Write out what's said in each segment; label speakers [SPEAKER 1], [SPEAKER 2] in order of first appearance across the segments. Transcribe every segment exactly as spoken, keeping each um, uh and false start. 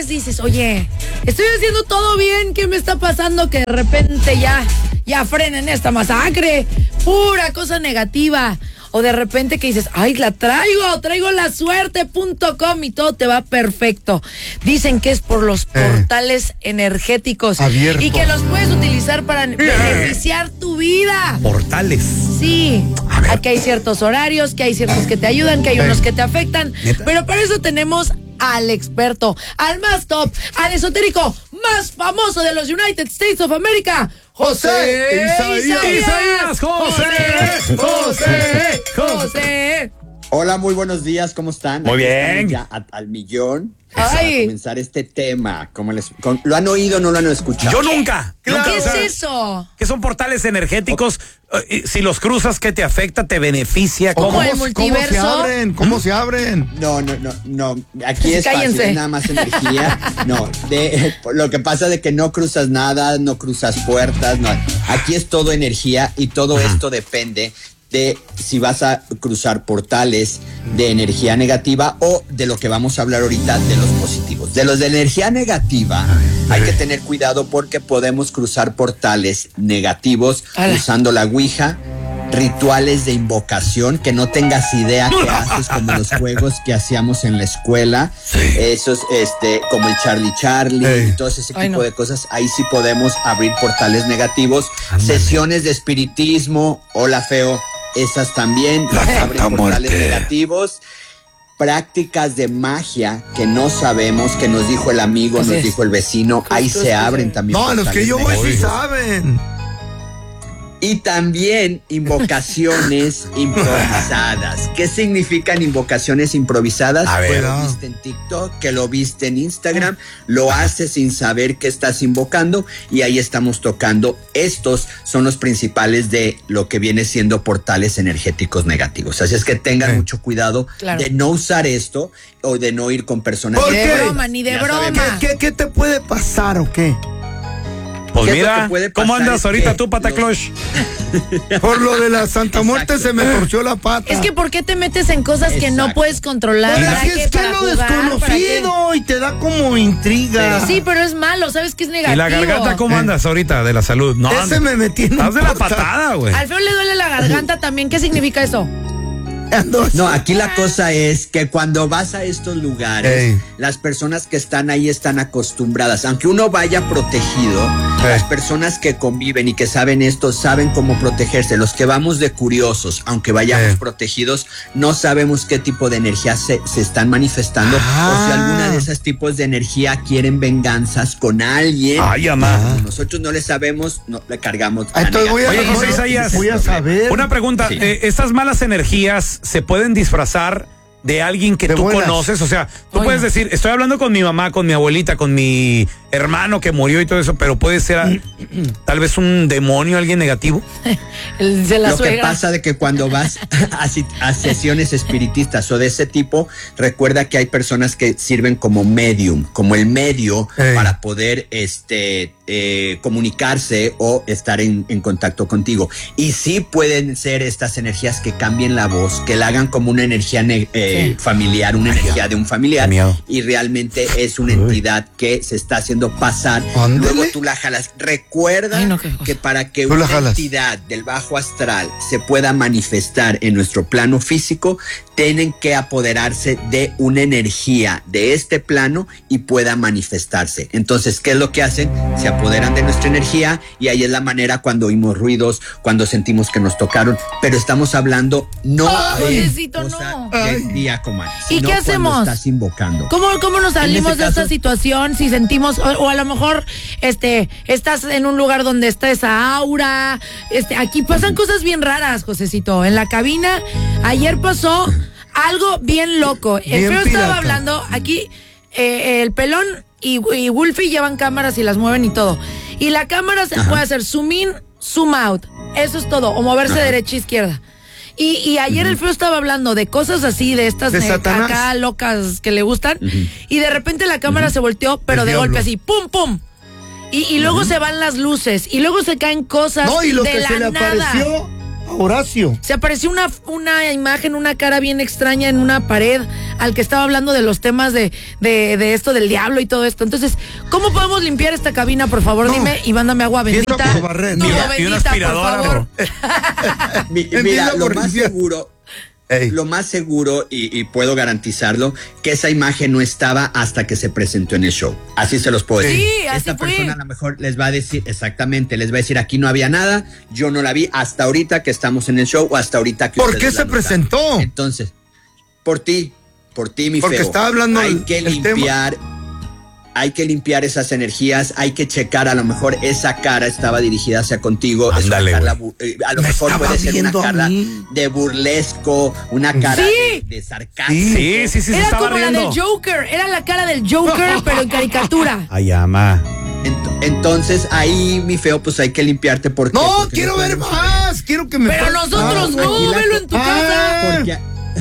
[SPEAKER 1] dices, oye, estoy haciendo todo bien, ¿qué me está pasando? Que de repente ya, ya frenen esta masacre, pura cosa negativa. O de repente que dices, ay, la traigo, traigo la suerte punto com y todo te va perfecto. Dicen que es por los portales eh, energéticos abiertos y que los puedes utilizar para eh. beneficiar tu vida.
[SPEAKER 2] Portales.
[SPEAKER 1] Sí, aquí hay ciertos horarios, que hay ciertos que te ayudan, que hay unos que te afectan. ¿Neta? Pero para eso tenemos al experto, al más top, al esotérico más famoso de los United States of America, José Isaías.
[SPEAKER 2] Isaías, José, José, José.
[SPEAKER 3] Hola, muy buenos días, ¿cómo están?
[SPEAKER 2] Muy bien.
[SPEAKER 3] Ya a, al millón.
[SPEAKER 1] Ay.
[SPEAKER 3] Para comenzar este tema, ¿cómo les, con, ¿lo han oído o no lo han escuchado?
[SPEAKER 2] Yo nunca.
[SPEAKER 1] Claro.
[SPEAKER 2] nunca
[SPEAKER 1] ¿Qué
[SPEAKER 2] o sea,
[SPEAKER 1] es eso?
[SPEAKER 2] ¿Qué son portales energéticos? Okay. Si los cruzas, ¿qué te afecta? ¿Te beneficia?
[SPEAKER 1] ¿Cómo,
[SPEAKER 4] ¿Cómo
[SPEAKER 1] el multiverso?
[SPEAKER 4] ¿Cómo se abren? ¿Cómo ¿Mm? se abren?
[SPEAKER 3] No, no, no, no. Aquí es
[SPEAKER 1] Cállense.
[SPEAKER 3] fácil, es nada más energía. No, de, lo que pasa de que no cruzas nada, no cruzas puertas, no. Aquí es todo energía y todo Ajá. esto depende de si vas a cruzar portales de energía negativa o de lo que vamos a hablar ahorita de los positivos. De los de energía negativa hay que tener cuidado porque podemos cruzar portales negativos usando la Ouija, rituales de invocación que no tengas idea qué haces, como los juegos que hacíamos en la escuela, sí. esos este como el Charlie Charlie hey. y todo ese tipo Ay, no. de cosas. Ahí sí podemos abrir portales negativos. Andale. Sesiones de espiritismo, hola feo, esas también abren portales negativos. Prácticas de magia que no sabemos, que nos dijo el amigo, pues nos es. dijo el vecino, ahí se abren también.
[SPEAKER 4] No, los que yo voy sí saben.
[SPEAKER 3] Y también invocaciones improvisadas. ¿Qué significan invocaciones improvisadas?
[SPEAKER 2] A ver.
[SPEAKER 3] Que lo viste en TikTok, que lo viste en Instagram, lo haces sin saber qué estás invocando y ahí estamos tocando. Estos son los principales de lo que viene siendo portales energéticos negativos. Así es que tengan sí. mucho cuidado claro. de no usar esto o de no ir con personas.
[SPEAKER 1] Ni de broma, ni de broma.
[SPEAKER 4] ¿Qué, qué, ¿Qué te puede pasar o qué?
[SPEAKER 2] Pues mira, ¿cómo andas ahorita tú, Pataclosh?
[SPEAKER 4] Los... Por lo de la Santa Muerte se me torció la pata.
[SPEAKER 1] Es que ¿por qué te metes en cosas Exacto. que no puedes controlar?
[SPEAKER 4] Pero es que es que lo desconocido y te da como intriga.
[SPEAKER 1] Pero sí, pero es malo, ¿sabes qué es negativo?
[SPEAKER 2] ¿Y la garganta cómo andas ahorita de la salud? No,
[SPEAKER 4] ese me metí en
[SPEAKER 2] Estás de la patada, güey.
[SPEAKER 1] Al feo le duele la garganta también, ¿qué significa eso?
[SPEAKER 3] No, aquí la cosa es que cuando vas a estos lugares, Ey. las personas que están ahí están acostumbradas. Aunque uno vaya protegido, Ey. las personas que conviven y que saben esto, saben cómo protegerse. Los que vamos de curiosos, aunque vayamos Ey. protegidos, no sabemos qué tipo de energía se, se están manifestando ah. o si alguna de esos tipos de energía quieren venganzas con alguien.
[SPEAKER 2] Ay, amá.
[SPEAKER 3] Nosotros no le sabemos, no le cargamos.
[SPEAKER 4] Entonces voy a,
[SPEAKER 2] Oye, José Isaías,
[SPEAKER 4] voy a saber.
[SPEAKER 2] Una pregunta, sí. eh, estas malas energías se pueden disfrazar de alguien que de tú buenas. conoces, o sea, tú Oye. puedes decir, estoy hablando con mi mamá, con mi abuelita, con mi hermano que murió y todo eso, pero puede ser a, tal vez un demonio, alguien negativo.
[SPEAKER 1] El de la
[SPEAKER 3] Lo
[SPEAKER 1] suegra.
[SPEAKER 3] que pasa de que cuando vas a, a sesiones espiritistas o de ese tipo, recuerda que hay personas que sirven como medium, como el medio hey. para poder este eh, comunicarse o estar en, en contacto contigo. Y sí pueden ser estas energías que cambien la voz, que la hagan como una energía ne- eh, sí. familiar, una Ay, energía de un familiar, y realmente es una entidad que se está haciendo pasar.
[SPEAKER 4] Ándale.
[SPEAKER 3] Luego tú la jalas. Recuerda Ay, no, que para que una entidad del bajo astral se pueda manifestar en nuestro plano físico, tienen que apoderarse de una energía de este plano y pueda manifestarse. Entonces, ¿qué es lo que hacen? Se apoderan de nuestra energía y ahí es la manera cuando oímos ruidos, cuando sentimos que nos tocaron, pero estamos hablando no
[SPEAKER 1] oh,
[SPEAKER 3] de
[SPEAKER 1] necesito,
[SPEAKER 3] cosa
[SPEAKER 1] no.
[SPEAKER 3] del día como
[SPEAKER 1] ¿Y qué hacemos?
[SPEAKER 3] Estás invocando.
[SPEAKER 1] ¿Cómo, cómo nos salimos de
[SPEAKER 3] caso,
[SPEAKER 1] esta situación si sentimos, o, o a lo mejor este, estás en un lugar donde está esa aura? Este, aquí pasan cosas bien raras, Josecito. En la cabina, ayer pasó algo bien loco. El bien feo pirata. Estaba hablando, aquí eh, el pelón y, y Wolfie llevan cámaras y las mueven y todo. Y la cámara se Ajá. puede hacer zoom in, zoom out. Eso es todo. O moverse Ajá. derecha e izquierda. Y, y ayer uh-huh. el feo estaba hablando de cosas así, de estas
[SPEAKER 4] de
[SPEAKER 1] de acá locas que le gustan. Uh-huh. Y de repente la cámara uh-huh. se volteó, pero el de diablo. golpe así, pum, pum. Y, y luego uh-huh. se van las luces. Y luego se caen cosas
[SPEAKER 4] no, y lo
[SPEAKER 1] de
[SPEAKER 4] que
[SPEAKER 1] la
[SPEAKER 4] se le
[SPEAKER 1] nada.
[SPEAKER 4] apareció Horacio.
[SPEAKER 1] Se apareció una, una imagen, una cara bien extraña en una pared al que estaba hablando de los temas de, de, de esto del diablo y todo esto. Entonces, ¿cómo podemos limpiar esta cabina, por favor? No. Dime y mándame agua bendita.
[SPEAKER 4] Todo bendita,
[SPEAKER 2] y una aspiradora,
[SPEAKER 1] por favor.
[SPEAKER 3] Mi, mira, lo más seguro... Ey. Lo más seguro, y, y puedo garantizarlo, que esa imagen no estaba hasta que se presentó en el show. Así se los puedo decir.
[SPEAKER 1] Sí, así
[SPEAKER 3] Esta
[SPEAKER 1] fue.
[SPEAKER 3] persona a lo mejor les va a decir, exactamente, les va a decir, aquí no había nada, yo no la vi hasta ahorita que estamos en el show o hasta ahorita que
[SPEAKER 4] ¿Por qué se presentó?
[SPEAKER 3] Entonces, por ti, por ti, mi
[SPEAKER 4] Porque
[SPEAKER 3] feo.
[SPEAKER 4] estaba hablando
[SPEAKER 3] Hay
[SPEAKER 4] el,
[SPEAKER 3] que
[SPEAKER 4] el
[SPEAKER 3] limpiar...
[SPEAKER 4] tema.
[SPEAKER 3] Hay que limpiar esas energías, hay que checar, a lo mejor esa cara estaba dirigida hacia contigo.
[SPEAKER 2] Ándale,
[SPEAKER 3] Carla, eh, a lo
[SPEAKER 4] Me
[SPEAKER 3] mejor puede ser una cara
[SPEAKER 4] mí.
[SPEAKER 3] de burlesco, una cara
[SPEAKER 1] Sí.
[SPEAKER 3] de, de sarcasmo.
[SPEAKER 2] Sí, sí, sí, se
[SPEAKER 1] Era
[SPEAKER 2] estaba
[SPEAKER 1] como
[SPEAKER 2] riendo.
[SPEAKER 1] la del Joker, era la cara del Joker, pero en caricatura.
[SPEAKER 2] Ay, ama.
[SPEAKER 3] Ent- Entonces ahí, mi feo, pues hay que limpiarte porque...
[SPEAKER 4] No,
[SPEAKER 3] porque
[SPEAKER 4] quiero ver
[SPEAKER 3] podemos-
[SPEAKER 4] más. Quiero que me
[SPEAKER 1] Pero
[SPEAKER 4] pase-
[SPEAKER 1] nosotros
[SPEAKER 3] Ah,
[SPEAKER 1] no,
[SPEAKER 3] aquí la
[SPEAKER 1] velo
[SPEAKER 3] co-
[SPEAKER 1] en tu
[SPEAKER 4] Ah.
[SPEAKER 1] casa.
[SPEAKER 3] Porque,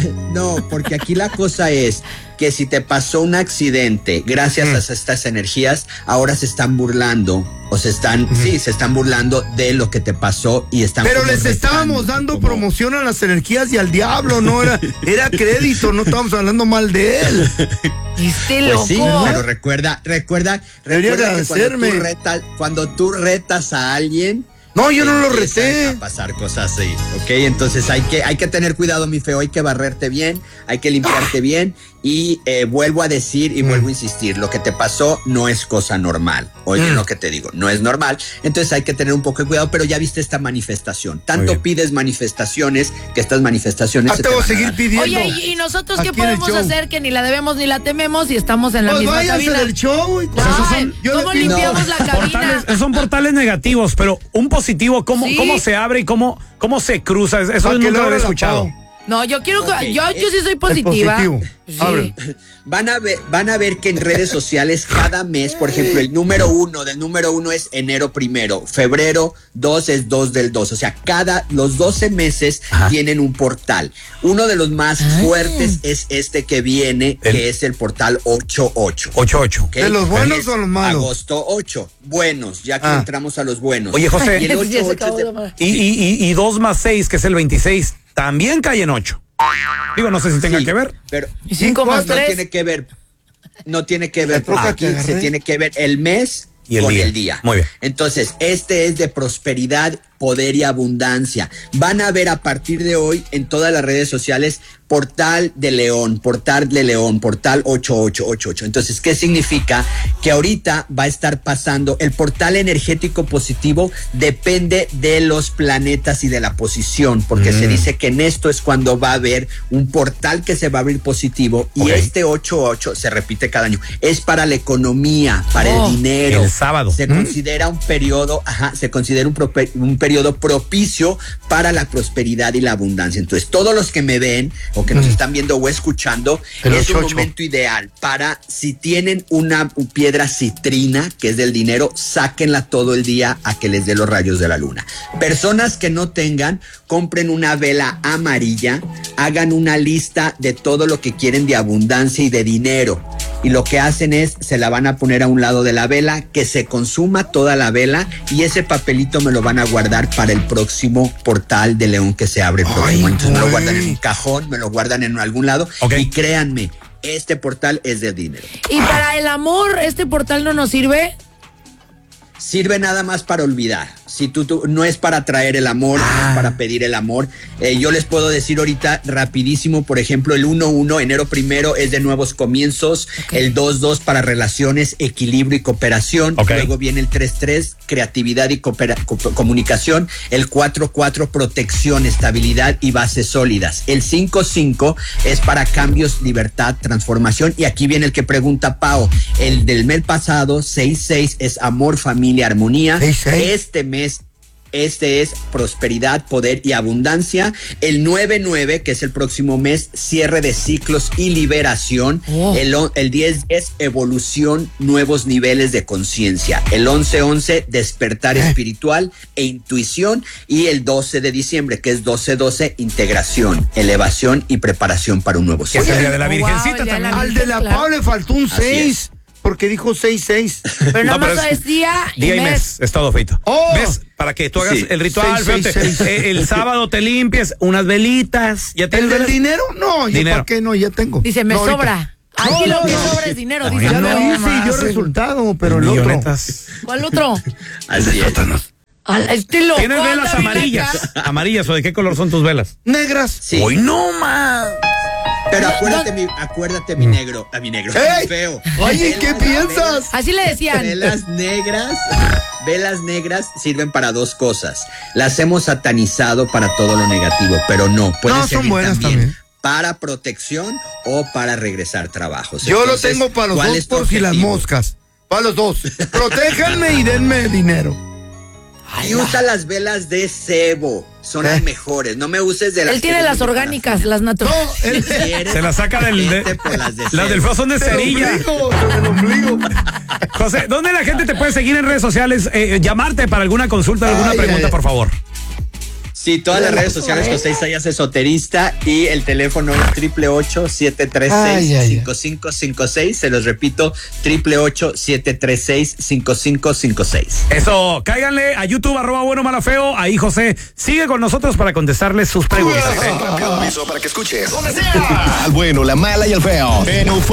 [SPEAKER 3] no, porque aquí la cosa es que si te pasó un accidente, gracias a estas energías, ahora se están burlando, o se están, sí, se están burlando de lo que te pasó y están...
[SPEAKER 4] Pero
[SPEAKER 3] como
[SPEAKER 4] les estábamos
[SPEAKER 3] retando,
[SPEAKER 4] dando
[SPEAKER 3] como-
[SPEAKER 4] promoción a las energías y al diablo, no era, era crédito, no estábamos hablando mal de él.
[SPEAKER 1] Este
[SPEAKER 3] Pues
[SPEAKER 1] loco.
[SPEAKER 3] sí, pero recuerda, recuerda,
[SPEAKER 4] Debería
[SPEAKER 3] recuerda que cuando
[SPEAKER 4] agradecerme.
[SPEAKER 3] tú, retas, cuando tú retas a alguien...
[SPEAKER 4] No, yo no lo
[SPEAKER 3] empiezan
[SPEAKER 4] reté.
[SPEAKER 3] a pasar cosas así, ¿ok? Entonces hay que, hay que tener cuidado, mi feo, hay que barrerte bien, hay que limpiarte bien y eh, vuelvo a decir y
[SPEAKER 4] Mm.
[SPEAKER 3] vuelvo a insistir, lo que te pasó no es cosa normal. Oye,
[SPEAKER 4] Mm.
[SPEAKER 3] lo que te digo, no es normal. Entonces hay que tener un poco de cuidado, pero ya viste esta manifestación.
[SPEAKER 2] Muy
[SPEAKER 3] Tanto
[SPEAKER 2] bien.
[SPEAKER 3] pides manifestaciones que estas manifestaciones
[SPEAKER 4] Ah,
[SPEAKER 3] se
[SPEAKER 4] te
[SPEAKER 3] te
[SPEAKER 4] voy a
[SPEAKER 3] van a
[SPEAKER 4] seguir
[SPEAKER 3] dar.
[SPEAKER 4] pidiendo.
[SPEAKER 1] Oye, ¿y, y nosotros qué
[SPEAKER 4] Aquí en el
[SPEAKER 1] podemos
[SPEAKER 4] show.
[SPEAKER 1] hacer que ni la debemos ni la tememos y estamos en la
[SPEAKER 4] Pues
[SPEAKER 1] misma
[SPEAKER 4] váyanse
[SPEAKER 1] cabina?
[SPEAKER 4] del show. Y
[SPEAKER 1] No,
[SPEAKER 4] cosas son- yo
[SPEAKER 1] ¿cómo
[SPEAKER 4] les pido-
[SPEAKER 1] limpiamos la cabina?
[SPEAKER 2] Portales, son portales negativos, pero un positivo, ¿cómo,
[SPEAKER 1] Sí.
[SPEAKER 2] cómo se abre y cómo, cómo se cruza? Eso
[SPEAKER 4] Pa' que
[SPEAKER 2] nunca
[SPEAKER 4] le
[SPEAKER 2] lo había
[SPEAKER 4] abra la
[SPEAKER 2] escuchado.
[SPEAKER 4] pau.
[SPEAKER 1] No, yo quiero que,
[SPEAKER 3] Ok,
[SPEAKER 1] yo, yo sí soy
[SPEAKER 4] El
[SPEAKER 1] positiva.
[SPEAKER 4] positivo.
[SPEAKER 1] Sí.
[SPEAKER 4] Abre.
[SPEAKER 3] Van a ver, van a ver que en redes sociales cada mes, por ejemplo, el número uno del número uno es enero primero, febrero dos es dos del dos, o sea, cada, los doce meses
[SPEAKER 2] Ajá.
[SPEAKER 3] tienen un portal. Uno de los más fuertes es este que viene,
[SPEAKER 2] El-
[SPEAKER 3] que es el portal ocho ocho.
[SPEAKER 2] ocho ocho.
[SPEAKER 3] ¿ok?
[SPEAKER 4] ¿De los buenos
[SPEAKER 3] Es
[SPEAKER 4] o los malos?
[SPEAKER 3] Agosto ocho, buenos, ya que
[SPEAKER 4] Ah.
[SPEAKER 3] entramos a los buenos.
[SPEAKER 2] Oye, José.
[SPEAKER 3] Y el
[SPEAKER 1] Ya
[SPEAKER 3] ocho
[SPEAKER 1] se
[SPEAKER 3] ocho
[SPEAKER 1] acabó
[SPEAKER 3] es
[SPEAKER 1] la
[SPEAKER 3] de-
[SPEAKER 1] madre.
[SPEAKER 2] Y, y, y, y dos más seis, que es el veintiséis, también cae en ocho. Digo, no sé si tenga
[SPEAKER 3] Sí,
[SPEAKER 2] que ver.
[SPEAKER 3] Pero
[SPEAKER 1] Y cinco más
[SPEAKER 3] no
[SPEAKER 1] tres.
[SPEAKER 3] tiene que ver. No tiene que ver,
[SPEAKER 4] La troca
[SPEAKER 3] porque
[SPEAKER 4] que
[SPEAKER 3] aquí se
[SPEAKER 4] agarré.
[SPEAKER 3] tiene que ver el mes
[SPEAKER 2] Y el
[SPEAKER 3] con
[SPEAKER 2] día.
[SPEAKER 3] el día.
[SPEAKER 2] Muy bien.
[SPEAKER 3] Entonces, este es de prosperidad, poder y abundancia. Van a ver a partir de hoy en todas las redes sociales Portal de León, Portal de León, Portal ocho ocho ocho ocho. Entonces, ¿qué significa? Que ahorita va a estar pasando el portal energético positivo, depende de los planetas y de la posición, porque
[SPEAKER 2] Mm.
[SPEAKER 3] se dice que en esto es cuando va a haber un portal que se va a abrir positivo y
[SPEAKER 2] Ok.
[SPEAKER 3] este ocho ocho se repite cada año. Es para la economía, para
[SPEAKER 1] Oh.
[SPEAKER 3] el dinero.
[SPEAKER 2] El sábado.
[SPEAKER 3] Se
[SPEAKER 2] Mm.
[SPEAKER 3] considera un periodo, ajá, se considera un, prope- un periodo propicio para la prosperidad y la abundancia. Entonces, todos los que me ven o que nos están viendo o escuchando,
[SPEAKER 4] El
[SPEAKER 3] es un
[SPEAKER 4] ocho ocho.
[SPEAKER 3] momento ideal para, si tienen una piedra citrina, que es del dinero, sáquenla todo el día a que les dé los rayos de la luna. Personas que no tengan, compren una vela amarilla, hagan una lista de todo lo que quieren de abundancia y de dinero. Y lo que hacen es, se la van a poner a un lado de la vela, que se consuma toda la vela y ese papelito me lo van a guardar para el próximo portal de León que se abre el
[SPEAKER 4] Ay,
[SPEAKER 3] próximo año. Entonces me lo
[SPEAKER 4] güey.
[SPEAKER 3] guardan en un cajón, me lo guardan en algún lado
[SPEAKER 2] Ok.
[SPEAKER 3] y créanme, este portal es de dinero.
[SPEAKER 1] Y para el amor, ¿este portal no nos sirve?
[SPEAKER 3] Sirve nada más para olvidar. Si tú, tú no es para traer el amor,
[SPEAKER 2] Ah.
[SPEAKER 3] no es para pedir el amor. Eh, yo les puedo decir ahorita rapidísimo, por ejemplo, el uno uno, enero primero es de nuevos comienzos,
[SPEAKER 1] Ok.
[SPEAKER 3] el dos dos para relaciones, equilibrio y cooperación,
[SPEAKER 2] Ok.
[SPEAKER 3] luego viene el tres tres, creatividad y coopera- co- comunicación, el cuatro cuatro, protección, estabilidad y bases sólidas, el cinco cinco es para cambios, libertad, transformación, y aquí viene el que pregunta Pao, el del mes pasado, seis seis es amor, familia, armonía.
[SPEAKER 4] seis seis.
[SPEAKER 3] Este mes, este es prosperidad, poder y abundancia. El nueve nueve, que es el próximo mes, cierre de ciclos y liberación.
[SPEAKER 1] Oh.
[SPEAKER 3] El, on- el diez es evolución, nuevos niveles de conciencia. El once once, despertar
[SPEAKER 4] Eh.
[SPEAKER 3] espiritual e intuición. Y el doce de diciembre, que es doce doce, integración, elevación y preparación para un nuevo
[SPEAKER 2] Que es
[SPEAKER 3] ciclo.
[SPEAKER 2] el día de la
[SPEAKER 1] Oh, wow,
[SPEAKER 2] Virgencita
[SPEAKER 1] el día de la
[SPEAKER 2] también.
[SPEAKER 4] Al de la
[SPEAKER 1] Claro.
[SPEAKER 4] Pau le faltó un
[SPEAKER 3] Así
[SPEAKER 4] seis. porque dijo seis seis.
[SPEAKER 1] Pero nada
[SPEAKER 2] No, pero
[SPEAKER 1] más
[SPEAKER 2] es
[SPEAKER 1] es día y
[SPEAKER 2] Día y
[SPEAKER 1] mes.
[SPEAKER 2] mes, es todo, Feito.
[SPEAKER 4] Oh.
[SPEAKER 2] ¿Ves? Para que tú hagas
[SPEAKER 3] Sí.
[SPEAKER 2] el ritual,
[SPEAKER 4] Seis,
[SPEAKER 2] fíjate,
[SPEAKER 4] seis, seis.
[SPEAKER 2] eh, el sábado te limpies unas velitas. ¿Ya
[SPEAKER 4] ¿El
[SPEAKER 2] tienes
[SPEAKER 4] del
[SPEAKER 2] velas?
[SPEAKER 4] dinero? No, ¿yo
[SPEAKER 2] Dinero.
[SPEAKER 4] para qué no? Ya tengo.
[SPEAKER 1] Dice, me
[SPEAKER 4] No, ahorita.
[SPEAKER 1] sobra. Aquí
[SPEAKER 4] No,
[SPEAKER 1] lo que
[SPEAKER 4] no, no.
[SPEAKER 1] sobra es dinero,
[SPEAKER 2] No,
[SPEAKER 1] dice.
[SPEAKER 2] ya
[SPEAKER 4] Ya
[SPEAKER 1] no,
[SPEAKER 4] lo hice
[SPEAKER 1] más.
[SPEAKER 4] y dio resultado, pero el otro.
[SPEAKER 2] Millonetas.
[SPEAKER 1] ¿Cuál otro?
[SPEAKER 3] Así es.
[SPEAKER 1] Al- Este loco.
[SPEAKER 2] ¿Tienes velas
[SPEAKER 1] anda bien
[SPEAKER 2] amarillas?
[SPEAKER 1] acá.
[SPEAKER 2] ¿Amarillas o de qué color son tus velas?
[SPEAKER 4] Negras.
[SPEAKER 3] Sí.
[SPEAKER 2] Hoy no más.
[SPEAKER 3] Pero
[SPEAKER 1] No,
[SPEAKER 3] acuérdate,
[SPEAKER 1] no.
[SPEAKER 3] mi, acuérdate, mi negro. A mi negro.
[SPEAKER 4] ¡Ey!
[SPEAKER 3] Mi feo.
[SPEAKER 4] Oye, ¿qué
[SPEAKER 3] Velas-
[SPEAKER 4] piensas?
[SPEAKER 1] Así le decían.
[SPEAKER 3] Velas negras, velas negras sirven para dos cosas. Las hemos satanizado para todo lo negativo, pero no, pueden
[SPEAKER 4] No, son
[SPEAKER 3] servir
[SPEAKER 4] buenas
[SPEAKER 3] también,
[SPEAKER 4] también.
[SPEAKER 3] para protección o para regresar trabajos.
[SPEAKER 4] Yo
[SPEAKER 3] Entonces,
[SPEAKER 4] lo tengo para los
[SPEAKER 3] ¿cuál
[SPEAKER 4] dos
[SPEAKER 3] es tu
[SPEAKER 4] por si las
[SPEAKER 3] objetivo?
[SPEAKER 4] moscas. Para los dos. Protéjanme y denme dinero.
[SPEAKER 3] Y usa las velas de cebo, son
[SPEAKER 4] ¿Eh?
[SPEAKER 3] las mejores. No me uses de las
[SPEAKER 1] Él tiene
[SPEAKER 3] que
[SPEAKER 1] las
[SPEAKER 3] venden de
[SPEAKER 1] orgánicas, las
[SPEAKER 4] No,
[SPEAKER 1] naturales.
[SPEAKER 4] el,
[SPEAKER 3] Si eres
[SPEAKER 2] Se la saca del. de-
[SPEAKER 3] vete por las de
[SPEAKER 2] las
[SPEAKER 3] cebo.
[SPEAKER 2] del feo son de
[SPEAKER 4] del
[SPEAKER 2] cerilla.
[SPEAKER 4] ombligo, del ombligo.
[SPEAKER 2] José, ¿dónde la gente te puede seguir en redes sociales? Eh, llamarte para alguna consulta, alguna
[SPEAKER 4] Ay,
[SPEAKER 2] pregunta,
[SPEAKER 4] ay,
[SPEAKER 2] por favor.
[SPEAKER 3] Sí, todas las redes sociales, José Isaías Esoterista, y el teléfono es triple ocho, siete tres
[SPEAKER 4] Ay,
[SPEAKER 3] seis,
[SPEAKER 4] ay,
[SPEAKER 3] cinco cinco cinco seis. Se los repito, triple ocho, siete tres seis, cinco cinco cinco seis.
[SPEAKER 2] Eso, cáiganle a YouTube, arroba bueno malo feo. Ahí José sigue con nosotros para contestarles sus preguntas. ¿eh?
[SPEAKER 5] Rápido aviso para que escuches. Donde sea. Al bueno, la mala y el feo. En